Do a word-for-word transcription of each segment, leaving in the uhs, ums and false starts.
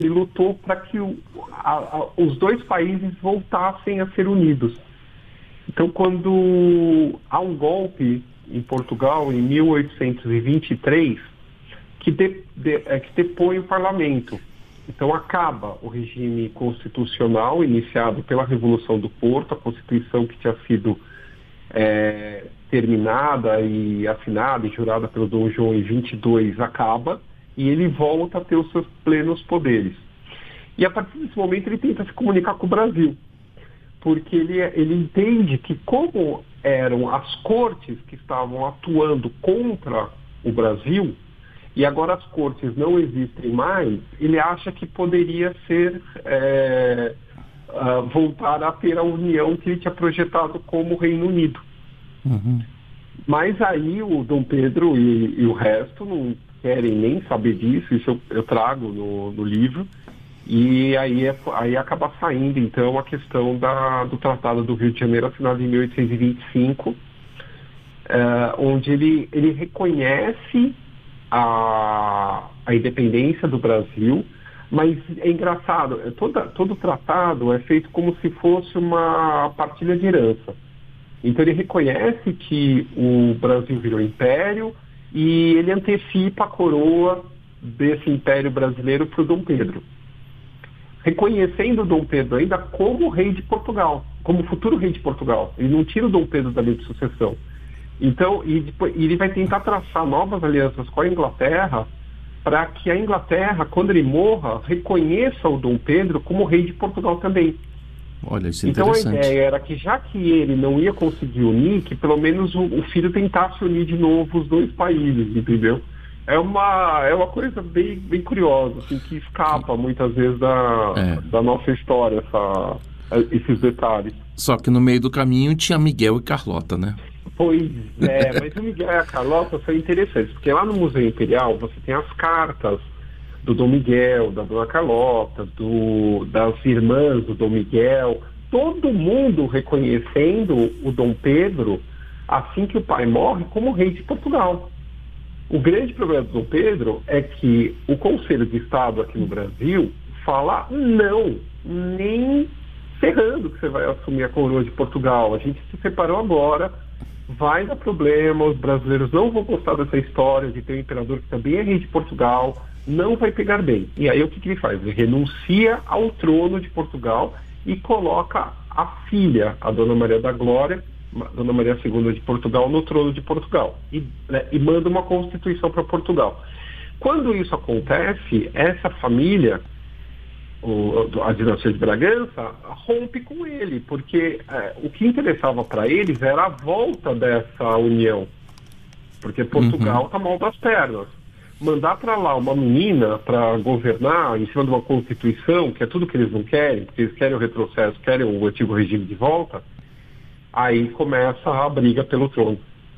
ele lutou para que o, a, a, os dois países voltassem a ser unidos. Então, quando há um golpe em Portugal, em mil oitocentos e vinte e três, que, de, de, é, que depõe o parlamento. Então, acaba o regime constitucional iniciado pela Revolução do Porto, a Constituição que tinha sido é, terminada e assinada e jurada pelo Dom João em vinte e dois acaba, e ele volta a ter os seus plenos poderes. E a partir desse momento ele tenta se comunicar com o Brasil, porque ele, ele entende que como eram as cortes que estavam atuando contra o Brasil, e agora as cortes não existem mais, ele acha que poderia ser é, uh, voltar a ter a união que ele tinha projetado como Reino Unido. Uhum. Mas aí o Dom Pedro e, e o resto não querem nem saber disso, isso eu, eu trago no, no livro, e aí, é, aí acaba saindo então a questão da, do Tratado do Rio de Janeiro assinado em mil oitocentos e vinte e cinco, é, onde ele, ele reconhece A, a independência do Brasil, mas é engraçado, toda, todo tratado é feito como se fosse uma partilha de herança. Então ele reconhece que o Brasil virou império e ele antecipa a coroa desse império brasileiro para o Dom Pedro, reconhecendo o Dom Pedro ainda como rei de Portugal, como futuro rei de Portugal. Ele não tira o Dom Pedro da lei de sucessão. Então, e depois, ele vai tentar traçar novas alianças com a Inglaterra para que a Inglaterra, quando ele morra, reconheça o Dom Pedro como rei de Portugal também. Olha, isso é então interessante. A ideia era que, já que ele não ia conseguir unir, que pelo menos o, o filho tentasse unir de novo os dois países, entendeu? É uma, é uma coisa bem, bem curiosa, assim, que escapa muitas vezes da, é. da nossa história, essa, esses detalhes. Só que no meio do caminho tinha Miguel e Carlota, né? Pois é, mas o Miguel e a Carlota são interessantes, porque lá no Museu Imperial você tem as cartas do Dom Miguel, da Dona Carlota, do, das irmãs do Dom Miguel, todo mundo reconhecendo o Dom Pedro, assim que o pai morre, como rei de Portugal. O grande problema do Dom Pedro é que o Conselho de Estado aqui no Brasil fala não, nem ferrando que você vai assumir a coroa de Portugal. A gente se separou agora, vai dar problema, os brasileiros não vão gostar dessa história de ter um imperador que também é rei de Portugal, não vai pegar bem. E aí o que, que ele faz? Ele renuncia ao trono de Portugal e coloca a filha, a Dona Maria da Glória, Dona Maria segunda de Portugal, no trono de Portugal. E, né, e manda uma constituição para Portugal. Quando isso acontece, essa família, o, a dinastia de Bragança, rompe com ele, porque é, o que interessava para eles era a volta dessa união, porque Portugal está uhum. mal das pernas. Mandar para lá uma menina para governar em cima de uma constituição, que é tudo que eles não querem, porque eles querem o retrocesso, querem o antigo regime de volta, aí começa a briga pelo trono.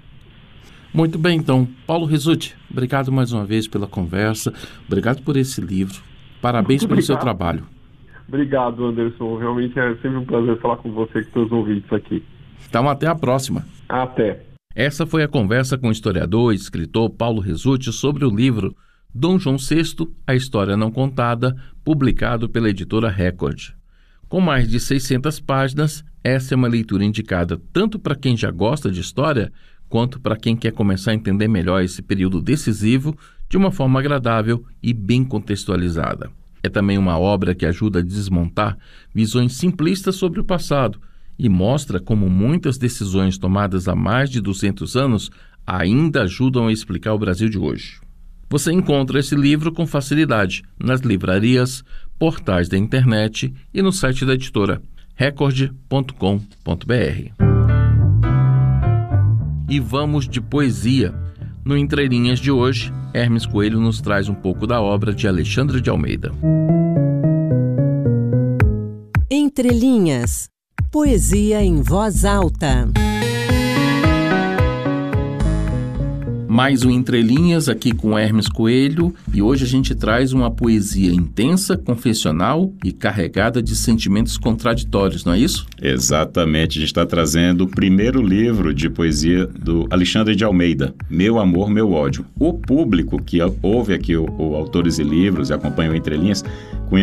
Muito bem, então. Paulo Rizzuti, obrigado mais uma vez pela conversa, obrigado por esse livro. Parabéns pelo seu trabalho. Obrigado, Anderson. Realmente é sempre um prazer falar com você e com seus ouvintes aqui. Então, até a próxima. Até. Essa foi a conversa com o historiador e escritor Paulo Rizzuti sobre o livro Dom João sexto, A História Não Contada, publicado pela editora Record. Com mais de seiscentas páginas, essa é uma leitura indicada tanto para quem já gosta de história, quanto para quem quer começar a entender melhor esse período decisivo de uma forma agradável e bem contextualizada. É também uma obra que ajuda a desmontar visões simplistas sobre o passado e mostra como muitas decisões tomadas há mais de duzentos anos ainda ajudam a explicar o Brasil de hoje. Você encontra esse livro com facilidade nas livrarias, portais da internet e no site da editora record ponto com ponto b r. E vamos de poesia. No Entre Linhas de hoje, Hermes Coelho nos traz um pouco da obra de Alexandre de Almeida. Entre Linhas. Poesia em voz alta. Mais um Entre Linhas aqui com Hermes Coelho, e hoje a gente traz uma poesia intensa, confessional e carregada de sentimentos contraditórios, não é isso? Exatamente, a gente está trazendo o primeiro livro de poesia do Alexandre de Almeida, Meu Amor, Meu Ódio. O público que ouve aqui o, o Autores e Livros e acompanha o Entre Linhas